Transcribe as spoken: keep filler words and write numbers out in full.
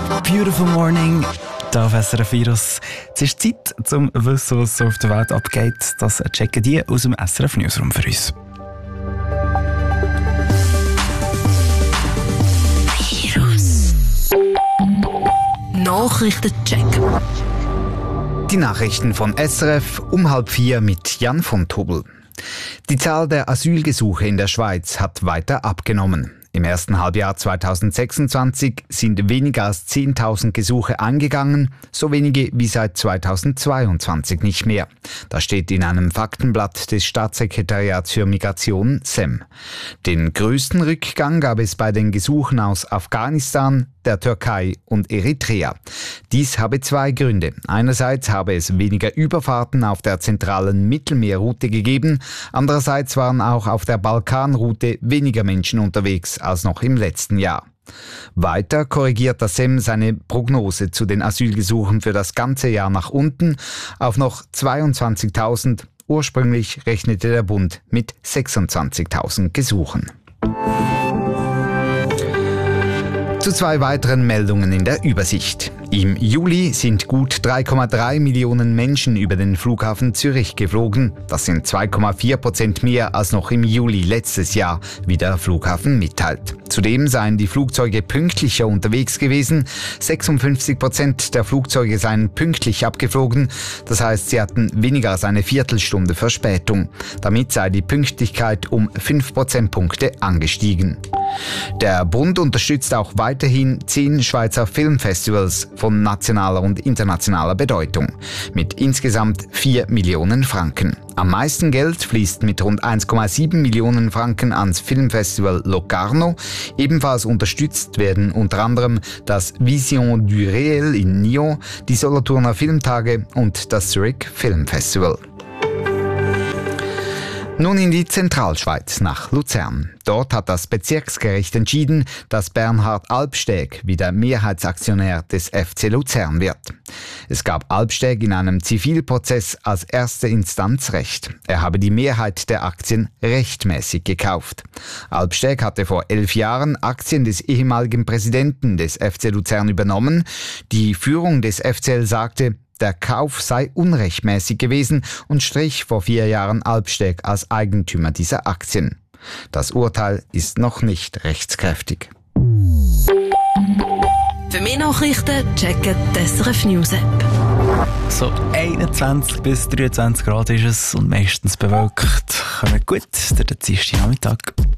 Beautiful morning. Da auf S R F Virus. Es ist Zeit, zum zu wissen, was so auf der Welt abgeht. Das checken die aus dem S R F Newsroom für uns. Virus. Nachrichtencheck. Die Nachrichten von S R F um halb vier mit Jan von Tobel. Die Zahl der Asylgesuche in der Schweiz hat weiter abgenommen. Im ersten Halbjahr zweitausendsechsundzwanzig sind weniger als zehntausend Gesuche eingegangen, so wenige wie seit zweitausendzweiundzwanzig nicht mehr. Das steht in einem Faktenblatt des Staatssekretariats für Migration S E M. Den größten Rückgang gab es bei den Gesuchen aus Afghanistan, der Türkei und Eritrea. Dies habe zwei Gründe. Einerseits habe es weniger Überfahrten auf der zentralen Mittelmeerroute gegeben, andererseits waren auch auf der Balkanroute weniger Menschen unterwegs als noch im letzten Jahr. Weiter korrigiert das S E M seine Prognose zu den Asylgesuchen für das ganze Jahr nach unten auf noch zweiundzwanzigtausend. Ursprünglich rechnete der Bund mit sechsundzwanzigtausend Gesuchen. Zu zwei weiteren Meldungen in der Übersicht. Im Juli sind gut drei Komma drei Millionen Menschen über den Flughafen Zürich geflogen. Das sind zwei Komma vier Prozent mehr als noch im Juli letztes Jahr, wie der Flughafen mitteilt. Zudem seien die Flugzeuge pünktlicher unterwegs gewesen. sechsundfünfzig Prozent der Flugzeuge seien pünktlich abgeflogen. Das heißt, sie hatten weniger als eine Viertelstunde Verspätung. Damit sei die Pünktlichkeit um fünf Prozentpunkte angestiegen. Der Bund unterstützt auch weiterhin zehn Schweizer Filmfestivals von nationaler und internationaler Bedeutung mit insgesamt vier Millionen Franken. Am meisten Geld fließt mit rund eins Komma sieben Millionen Franken ans Filmfestival Locarno. Ebenfalls unterstützt werden unter anderem das Vision du Réel in Nyon, die Solothurner Filmtage und das Zurich Film Festival. Nun in die Zentralschweiz, nach Luzern. Dort hat das Bezirksgericht entschieden, dass Bernhard Albsteg wieder Mehrheitsaktionär des F C Luzern wird. Es gab Albsteg in einem Zivilprozess als erste Instanz Recht. Er habe die Mehrheit der Aktien rechtmäßig gekauft. Albsteg hatte vor elf Jahren Aktien des ehemaligen Präsidenten des F C Luzern übernommen. Die Führung des F C L sagte, der Kauf sei unrechtmäßig gewesen und strich vor vier Jahren Albsteg als Eigentümer dieser Aktien. Das Urteil ist noch nicht rechtskräftig. Für mehr Nachrichten checken die S R F News App. So einundzwanzig bis dreiundzwanzig Grad ist es und meistens bewölkt. Kommt gut, der Dienstagnachmittag.